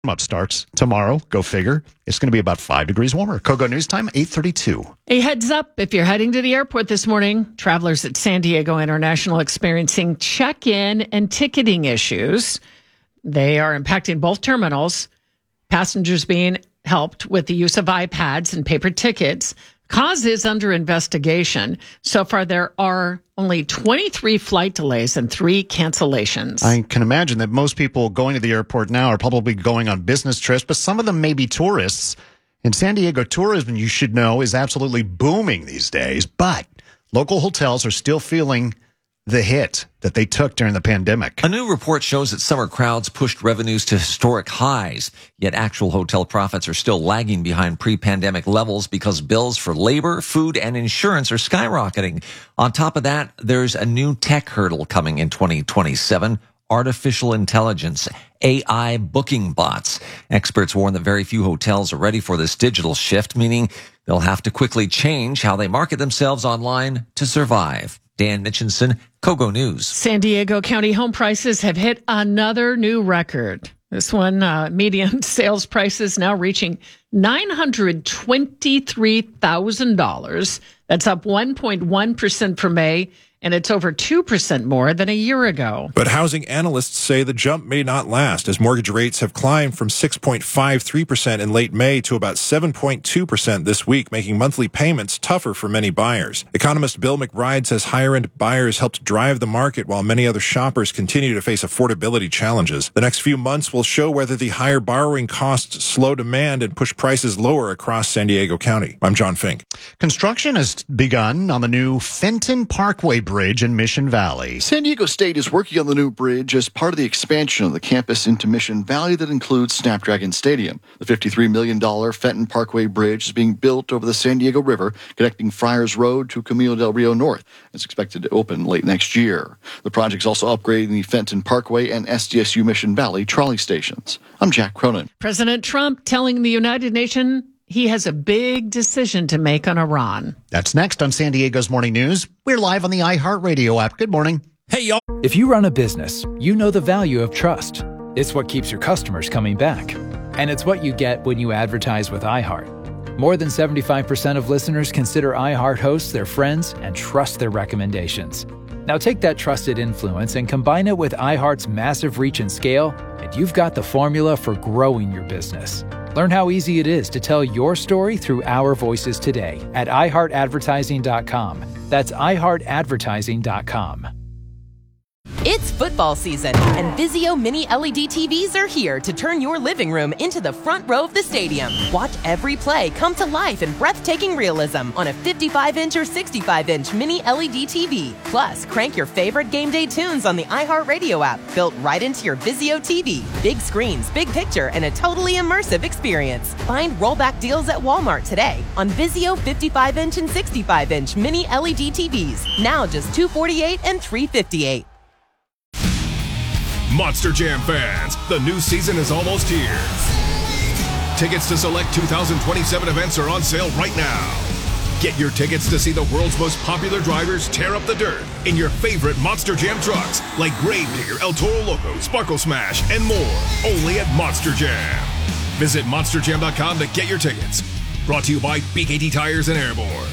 Up starts tomorrow. Go figure. It's going to be about 5 degrees warmer. Kogo News Time, 8:32. A heads up, if you're heading to the airport this morning, travelers at San Diego International experiencing check-in and ticketing issues. They are impacting both terminals. Passengers being helped with the use of iPads and paper tickets. Cause is under investigation. So far, there are only 23 flight delays and 3 cancellations. I can imagine that most people going to the airport now are probably going on business trips, but some of them may be tourists. In San Diego, tourism, you should know, is absolutely booming these days, but local hotels are still feeling the hit that they took during the pandemic. A new report shows that summer crowds pushed revenues to historic highs, yet actual hotel profits are still lagging behind pre-pandemic levels because bills for labor, food, and insurance are skyrocketing. On top of that, there's a new tech hurdle coming in 2027, artificial intelligence, AI booking bots. Experts warn that very few hotels are ready for this digital shift, meaning they'll have to quickly change how they market themselves online to survive. Dan Mitchinson, Kogo News. San Diego County home prices have hit another new record. This one, median sales prices now reaching $923,000. That's up 1.1% for May, and it's over 2% more than a year ago. But housing analysts say the jump may not last as mortgage rates have climbed from 6.53% in late May to about 7.2% this week, making monthly payments tougher for many buyers. Economist Bill McBride says higher-end buyers helped drive the market while many other shoppers continue to face affordability challenges. The next few months will show whether the higher borrowing costs slow demand and push prices lower across San Diego County. I'm John Fink. Construction has begun on the new Fenton Parkway Bridge in Mission Valley. San Diego State is working on the new bridge as part of the expansion of the campus into Mission Valley that includes Snapdragon Stadium. The $53 million Fenton Parkway Bridge is being built over the San Diego River, connecting Friars Road to Camino del Rio North. It's expected to open late next year. The project's also upgrading the Fenton Parkway and SDSU Mission Valley trolley stations. I'm Jack Cronin. President Trump telling the United Nations he has a big decision to make on Iran. That's next on San Diego's Morning News. We're live on the iHeartRadio app. Good morning. Hey, y'all. If you run a business, you know the value of trust. It's what keeps your customers coming back. And it's what you get when you advertise with iHeart. More than 75% of listeners consider iHeart hosts their friends and trust their recommendations. Now take that trusted influence and combine it with iHeart's massive reach and scale, and you've got the formula for growing your business. Learn how easy it is to tell your story through our voices today at iHeartAdvertising.com. That's iHeartAdvertising.com. It's football season, and Vizio Mini LED TVs are here to turn your living room into the front row of the stadium. Watch every play come to life in breathtaking realism on a 55-inch or 65-inch Mini LED TV. Plus, crank your favorite game day tunes on the iHeartRadio app, built right into your Vizio TV. Big screens, big picture, and a totally immersive experience. Find rollback deals at Walmart today on Vizio 55-inch and 65-inch Mini LED TVs. Now just $248 and $358. Monster Jam fans, the new season is almost here. Tickets to select 2027 events are on sale right now. Get your tickets to see the world's most popular drivers tear up the dirt in your favorite Monster Jam trucks like Gravedigger, El Toro Loco, Sparkle Smash, and more. Only at Monster Jam. Visit monsterjam.com to get your tickets. Brought to you by BKT Tires and Airborne.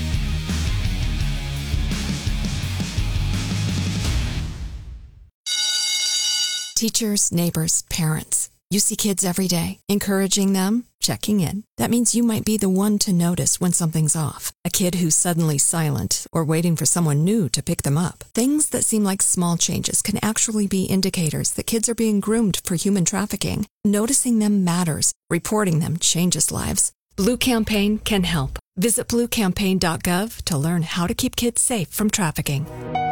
Teachers, neighbors, parents. You see kids every day. Encouraging them, checking in. That means you might be the one to notice when something's off. A kid who's suddenly silent or waiting for someone new to pick them up. Things that seem like small changes can actually be indicators that kids are being groomed for human trafficking. Noticing them matters. Reporting them changes lives. Blue Campaign can help. Visit bluecampaign.gov to learn how to keep kids safe from trafficking.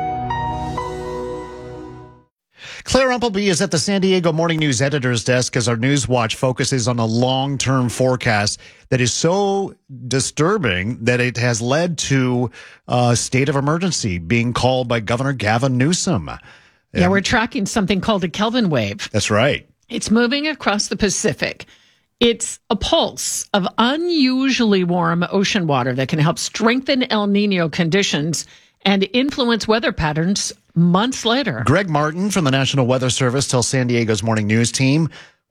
Claire Umpleby is at the San Diego Morning News editor's desk as our News Watch focuses on a long-term forecast that is so disturbing that it has led to a state of emergency being called by Governor Gavin Newsom. Yeah, we're tracking something called a Kelvin wave. That's right. It's moving across the Pacific. It's a pulse of unusually warm ocean water that can help strengthen El Nino conditions and influence weather patterns months later. Greg Martin from the National Weather Service tells San Diego's Morning News team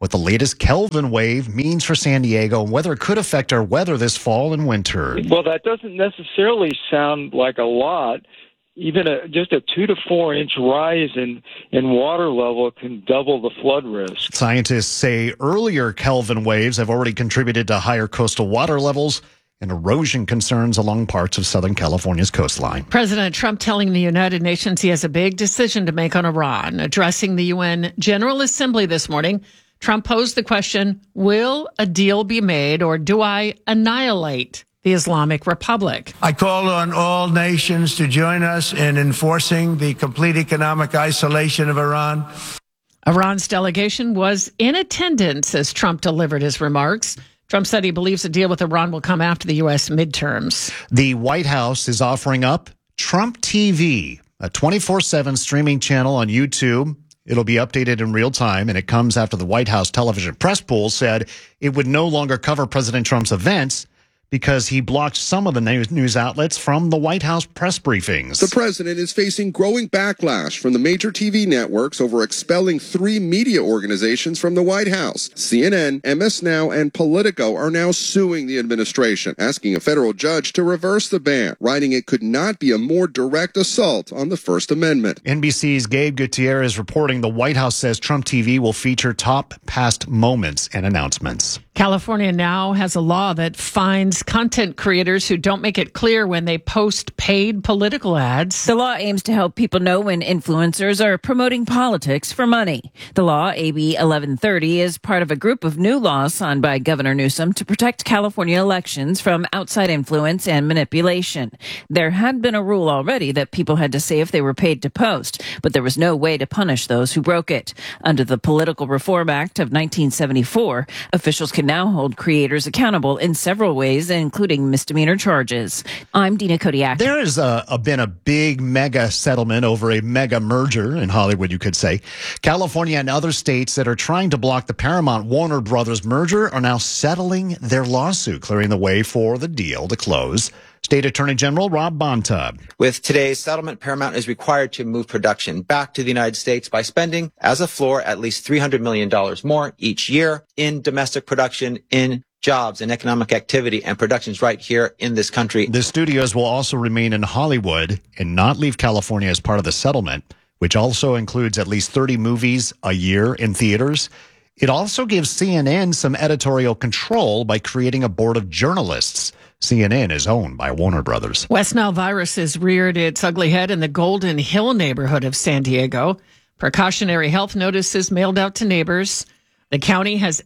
what the latest Kelvin wave means for San Diego and whether it could affect our weather this fall and winter. Well, that doesn't necessarily sound like a lot. Even just a 2 to 4 inch rise in water level can double the flood risk. Scientists say earlier Kelvin waves have already contributed to higher coastal water levels and erosion concerns along parts of Southern California's coastline. President Trump telling the United Nations he has a big decision to make on Iran. Addressing the UN General Assembly this morning, Trump posed the question, will a deal be made or do I annihilate the Islamic Republic? I call on all nations to join us in enforcing the complete economic isolation of Iran. Iran's delegation was in attendance as Trump delivered his remarks. Trump said he believes a deal with Iran will come after the U.S. midterms. The White House is offering up Trump TV, a 24/7 streaming channel on YouTube. It'll be updated in real time, and it comes after the White House television press pool said it would no longer cover President Trump's events because he blocked some of the news outlets from the White House press briefings. The president is facing growing backlash from the major TV networks over expelling 3 media organizations from the White House. CNN, MS Now, and Politico are now suing the administration, asking a federal judge to reverse the ban, writing it could not be a more direct assault on the First Amendment. NBC's Gabe Gutierrez reporting the White House says Trump TV will feature top past moments and announcements. California now has a law that fines content creators who don't make it clear when they post paid political ads. The law aims to help people know when influencers are promoting politics for money. The law, AB 1130, is part of a group of new laws signed by Governor Newsom to protect California elections from outside influence and manipulation. There had been a rule already that people had to say if they were paid to post, but there was no way to punish those who broke it. Under the Political Reform Act of 1974, officials can now hold creators accountable in several ways, including misdemeanor charges. I'm Dina Kodiak. There has been a big mega settlement over a mega merger in Hollywood, you could say. California and other states that are trying to block the Paramount-Warner Brothers merger are now settling their lawsuit, clearing the way for the deal to close. State Attorney General Rob Bonta. With today's settlement, Paramount is required to move production back to the United States by spending, as a floor, at least $300 million more each year in domestic production, in jobs and economic activity and productions right here in this country. The studios will also remain in Hollywood and not leave California as part of the settlement, which also includes at least 30 movies a year in theaters. It also gives CNN some editorial control by creating a board of journalists. CNN is owned by Warner Brothers. West Nile virus has reared its ugly head in the Golden Hill neighborhood of San Diego. Precautionary health notices mailed out to neighbors. The county has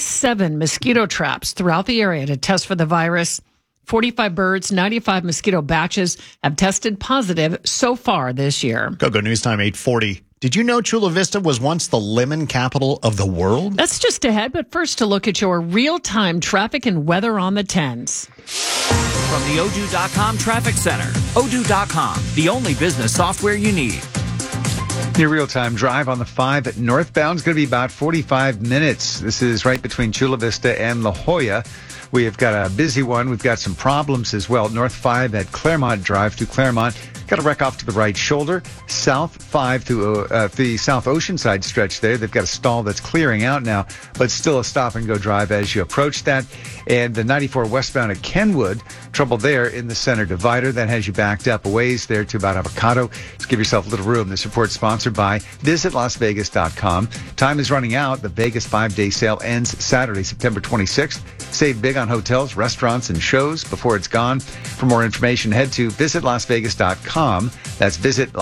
87 mosquito traps throughout the area to test for the virus. 45 birds, 95 mosquito batches have tested positive so far this year. Go News Time 840. Did you know Chula Vista was once the lemon capital of the world? That's just ahead, but first to look at your real-time traffic and weather on the 10s. From the Odoo.com Traffic Center. Odoo.com, the only business software you need. Your real-time drive on the 5 northbound is going to be about 45 minutes. This is right between Chula Vista and La Jolla. We have got a busy one. We've got some problems as well. North 5 at Claremont Drive to Claremont. Got a wreck off to the right shoulder. South 5 through the South Oceanside stretch there. They've got a stall that's clearing out now, but still a stop-and-go drive as you approach that. And the 94 westbound at Kenwood, trouble there in the center divider. That has you backed up a ways there to about Avocado. Just give yourself a little room. This report's sponsored by visitlasvegas.com. Time is running out. The Vegas 5-day sale ends Saturday, September 26th. Save big on hotels, restaurants, and shows before it's gone. For more information, head to visitlasvegas.com. That's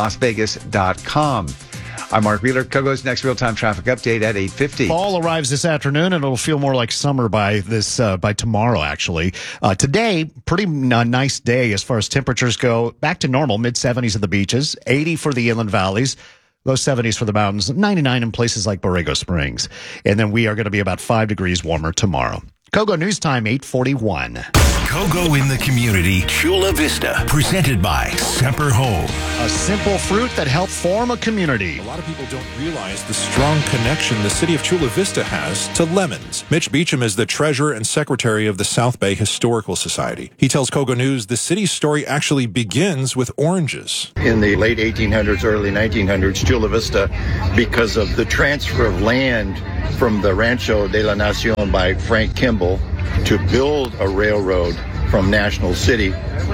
visitlasvegas.com. I'm Mark Wheeler. Kogo's next real-time traffic update at 8:50. Fall arrives this afternoon, and it'll feel more like summer by tomorrow, actually. Today, pretty nice day as far as temperatures go. Back to normal, mid-70s at the beaches, 80 for the inland valleys, low 70s for the mountains, 99 in places like Borrego Springs. And then we are going to be about 5 degrees warmer tomorrow. Kogo News Time, 8:41. Kogo in the Community, Chula Vista, presented by Semper Home. A simple fruit that helped form a community. A lot of people don't realize the strong connection the city of Chula Vista has to lemons. Mitch Beecham is the treasurer and secretary of the South Bay Historical Society. He tells Kogo News the city's story actually begins with oranges. In the late 1800s, early 1900s, Chula Vista, because of the transfer of land from the Rancho de la Nacion by Frank Kimball to build a railroad from National City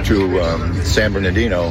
to San Bernardino,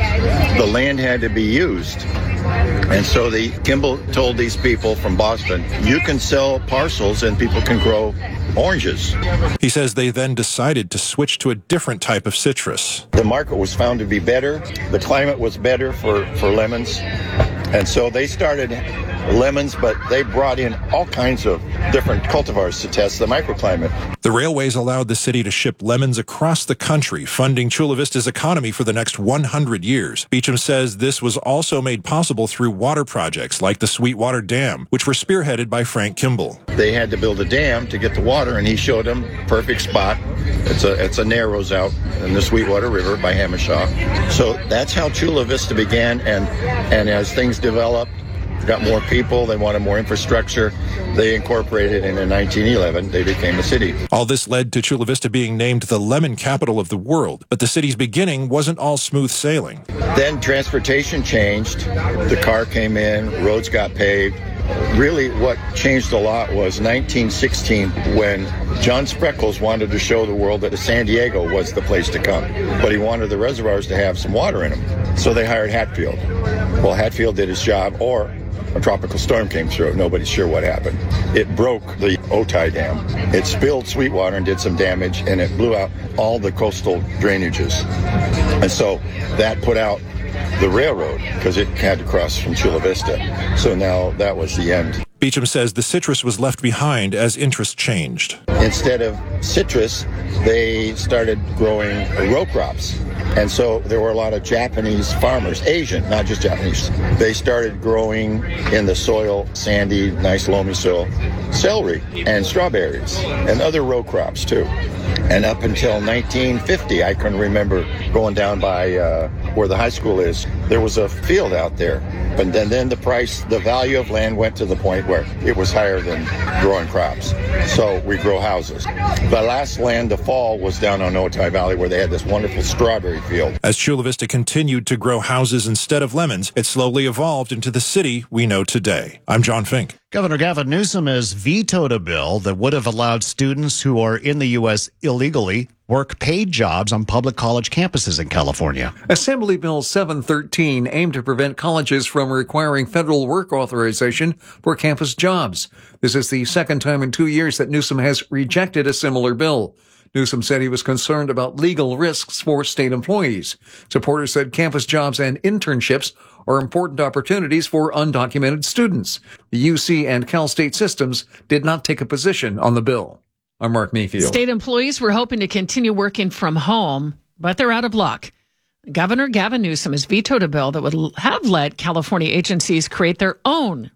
the land had to be used. And so Kimball told these people from Boston, you can sell parcels and people can grow oranges. He says they then decided to switch to a different type of citrus. The market was found to be better. The climate was better for lemons. And so they started lemons, but they brought in all kinds of different cultivars to test the microclimate. The railways allowed the city to ship lemons across the country, funding Chula Vista's economy for the next 100 years. Beecham says this was also made possible through water projects like the Sweetwater Dam, which were spearheaded by Frank Kimball. They had to build a dam to get the water, and he showed them perfect spot. It's a narrows out in the Sweetwater River by Hamishaw. So that's how Chula Vista began, and as things developed, got more people, they wanted more infrastructure, they incorporated, and in 1911 they became a city. All this led to Chula Vista being named the lemon capital of the world, but the city's beginning wasn't all smooth sailing. Then transportation changed, the car came in, roads got paved. Really what changed a lot was 1916 when John Spreckles wanted to show the world that San Diego was the place to come, but he wanted the reservoirs to have some water in them, so they hired Hatfield. Well, Hatfield did his job, or a tropical storm came through. Nobody's sure what happened. It broke the Otay Dam. It spilled Sweetwater and did some damage, and it blew out all the coastal drainages. And so that put out the railroad because it had to cross from Chula Vista. So now that was the end. Beecham says the citrus was left behind as interest changed. Instead of citrus, they started growing row crops. And so there were a lot of Japanese farmers, Asian, not just Japanese. They started growing in the soil, sandy, nice loamy soil, celery and strawberries and other row crops too. And up until 1950, I can remember going down by where the high school is. There was a field out there. But then the value of land went to the point where it was higher than growing crops. So we grow houses. The last land to fall was down on Otay Valley where they had this wonderful strawberry field. As Chula Vista continued to grow houses instead of lemons, it slowly evolved into the city we know today. I'm John Fink. Governor Gavin Newsom has vetoed a bill that would have allowed students who are in the U.S. illegally work paid jobs on public college campuses in California. Assembly Bill 713 aimed to prevent colleges from requiring federal work authorization for campus jobs. This is the second time in 2 years that Newsom has rejected a similar bill. Newsom said he was concerned about legal risks for state employees. Supporters said campus jobs and internships are important opportunities for undocumented students. The UC and Cal State systems did not take a position on the bill. I'm Mark Mayfield. State employees were hoping to continue working from home, but they're out of luck. Governor Gavin Newsom has vetoed a bill that would have let California agencies create their own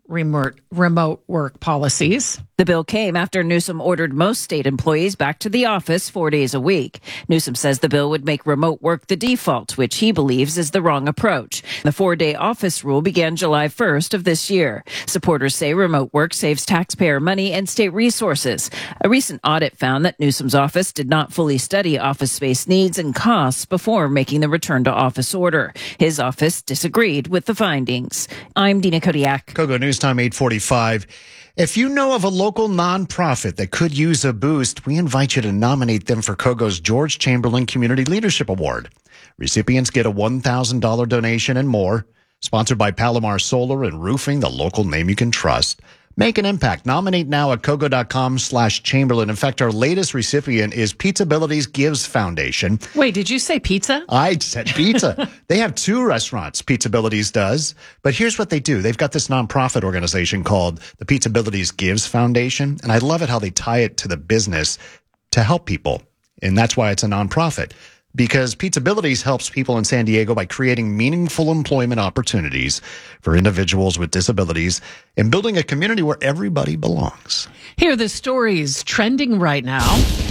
remote work policies. The bill came after Newsom ordered most state employees back to the office 4 days a week. Newsom says the bill would make remote work the default, which he believes is the wrong approach. The 4-day office rule began July 1st of this year. Supporters say remote work saves taxpayer money and state resources. A recent audit found that Newsom's office did not fully study office space needs and costs before making the return to office order. His office disagreed with the findings. I'm Dina Kodiak. Kogo News Time 8:45. If you know of a local nonprofit that could use a boost, we invite you to nominate them for Kogo's George Chamberlain Community Leadership Award. Recipients get a $1,000 donation and more. Sponsored by Palomar Solar and Roofing, the local name you can trust. Make an impact. Nominate now at Kogo.com/Chamberlain. In fact, our latest recipient is Pizzabilities Gives Foundation. Wait, did you say pizza? I said pizza. They have 2 restaurants, Pizzabilities does. But here's what they do. They've got this nonprofit organization called the Pizzabilities Gives Foundation. And I love it how they tie it to the business to help people. And that's why it's a nonprofit. Because Pizzabilities helps people in San Diego by creating meaningful employment opportunities for individuals with disabilities and building a community where everybody belongs. Here are the stories trending right now.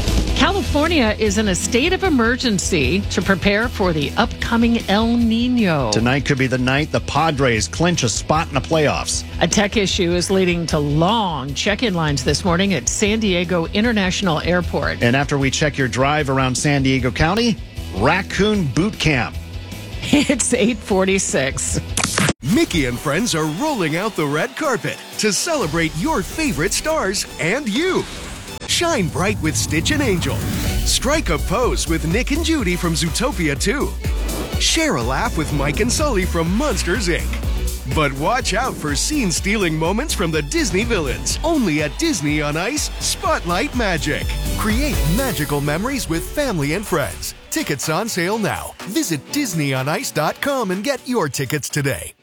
California is in a state of emergency to prepare for the upcoming El Nino. Tonight could be the night the Padres clinch a spot in the playoffs. A tech issue is leading to long check-in lines this morning at San Diego International Airport. And after we check your drive around San Diego County, Raccoon Boot Camp. It's 8:46. Mickey and friends are rolling out the red carpet to celebrate your favorite stars and you. Shine bright with Stitch and Angel. Strike a pose with Nick and Judy from Zootopia 2. Share a laugh with Mike and Sully from Monsters, Inc. But watch out for scene-stealing moments from the Disney villains. Only at Disney on Ice, Spotlight Magic. Create magical memories with family and friends. Tickets on sale now. Visit DisneyOnIce.com and get your tickets today.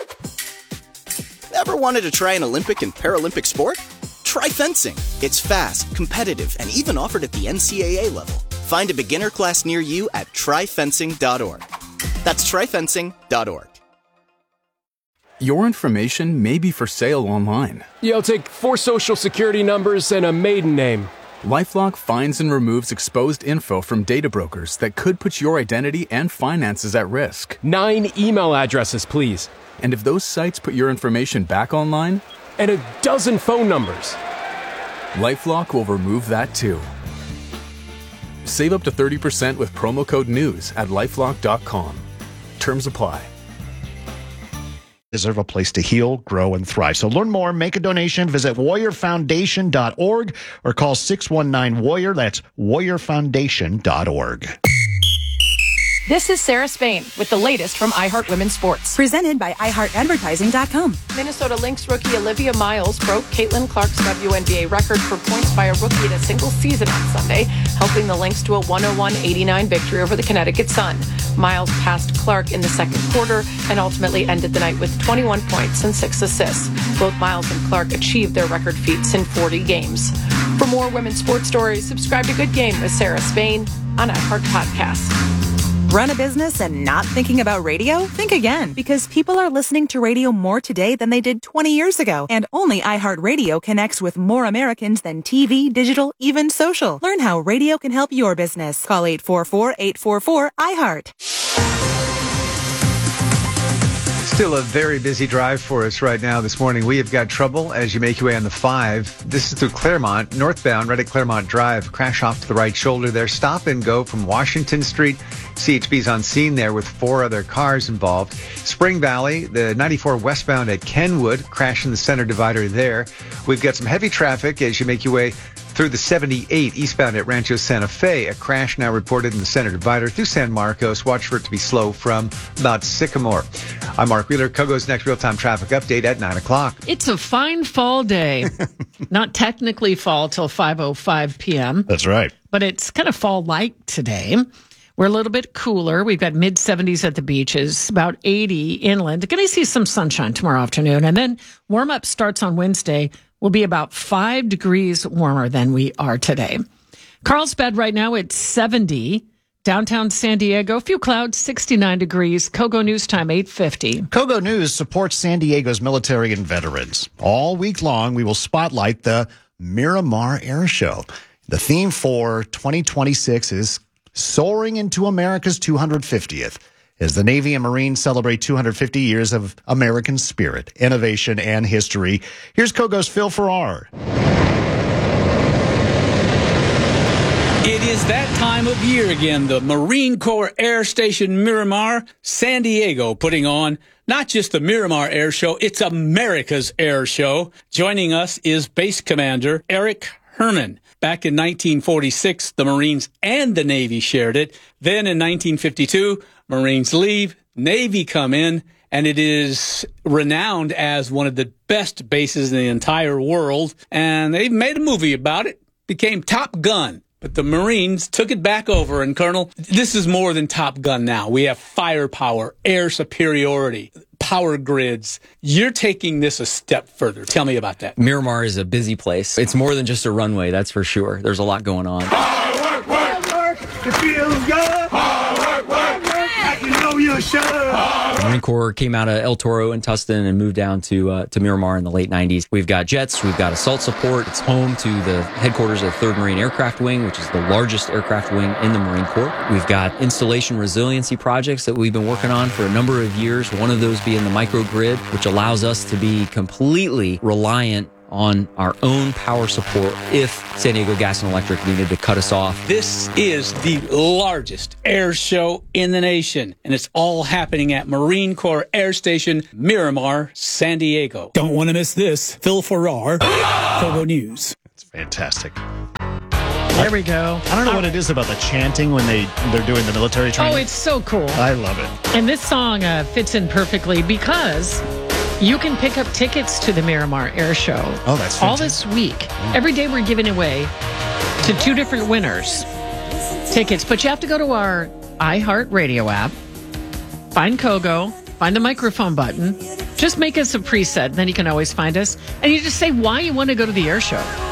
Ever wanted to try an Olympic and Paralympic sport? Try fencing. It's fast, competitive, and even offered at the NCAA level. Find a beginner class near you at tryfencing.org. That's tryfencing.org. Your information may be for sale online. Yeah, I'll take 4 social security numbers and a maiden name. LifeLock finds and removes exposed info from data brokers that could put your identity and finances at risk. 9 email addresses, please. And if those sites put your information back online? And a dozen phone numbers. LifeLock will remove that too. Save up to 30% with promo code NEWS at LifeLock.com. Terms apply. Deserve a place to heal, grow, and thrive. So learn more, make a donation, visit warriorfoundation.org or call 619-WARRIOR. That's warriorfoundation.org. This is Sarah Spain with the latest from iHeart Women's Sports. Presented by iHeartAdvertising.com. Minnesota Lynx rookie Olivia Miles broke Caitlin Clark's WNBA record for points by a rookie in a single season on Sunday, helping the Lynx to a 101-89 victory over the Connecticut Sun. Miles passed Clark in the second quarter and ultimately ended the night with 21 points and 6 assists. Both Miles and Clark achieved their record feats in 40 games. For more women's sports stories, subscribe to Good Game with Sarah Spain on iHeart Podcast. Run a business and not thinking about radio? Think again, because people are listening to radio more today than they did 20 years ago. And only iHeartRadio connects with more Americans than TV, digital, even social. Learn how radio can help your business. Call 844-844-iHeart. Still a very busy drive for us right now this morning. We have got trouble as you make your way on the 5. This is through Claremont, northbound, right at Claremont Drive. Crash off to the right shoulder there. Stop and go from Washington Street. CHP's on scene there with 4 other cars involved. Spring Valley, the 94 westbound at Kenwood, crash in the center divider there. We've got some heavy traffic as you make your way through the 78 eastbound at Rancho Santa Fe. A crash now reported in the center divider through San Marcos. Watch for it to be slow from about Sycamore. I'm Mark Wheeler. Kogo's next real-time traffic update at 9 o'clock. It's a fine fall day. Not technically fall till 5:05 p.m. That's right. But it's kind of fall-like today. We're a little bit cooler. We've got mid-70s at the beaches, about 80 inland. Going to see some sunshine tomorrow afternoon. And then warm-up starts on Wednesday. Will be about 5 degrees warmer than we are today. Carlsbad right now, it's 70. Downtown San Diego, few clouds, 69 degrees. Kogo News Time, 8:50. Kogo News supports San Diego's military and veterans. All week long, we will spotlight the Miramar Air Show. The theme for 2026 is Soaring into America's 250th. As the Navy and Marines celebrate 250 years of American spirit, innovation, and history, here's Kogo's Phil Farrar. It is that time of year again. The Marine Corps Air Station Miramar, San Diego, putting on not just the Miramar Air Show, it's America's Air Show. Joining us is Base Commander Eric Herman. Back in 1946, the Marines and the Navy shared it. Then in 1952, Marines leave, Navy come in, and it is renowned as one of the best bases in the entire world. And they've made a movie about it. Became Top Gun. But the Marines took it back over. And Colonel, this is more than Top Gun now. We have firepower, air superiority, power grids. You're taking this a step further. Tell me about that. Miramar is a busy place. It's more than just a runway, that's for sure. There's a lot going on. Hard work, work. It feels good. Hard work, work. Like you know you The Marine Corps came out of El Toro and Tustin and moved down to Miramar in the late 90s. We've got jets, we've got assault support. It's home to the headquarters of 3rd Marine Aircraft Wing, which is the largest aircraft wing in the Marine Corps. We've got installation resiliency projects that we've been working on for a number of years, one of those being the microgrid, which allows us to be completely reliant on our own power support if San Diego Gas and Electric needed to cut us off. This is the largest air show in the nation, and it's all happening at Marine Corps Air Station Miramar, San Diego. Don't want to miss this. Phil Farrar, Kobo News. It's fantastic. There we go. I don't know what it is about the chanting when they're doing the military training. Oh, it's so cool. I love it. And this song fits in perfectly because you can pick up tickets to the Miramar Air Show. Oh, that's fantastic. All this week. Every day we're giving away to 2 different winners tickets. But you have to go to our iHeartRadio app, find Kogo, find the microphone button. Just make us a preset, then you can always find us. And you just say why you want to go to the air show.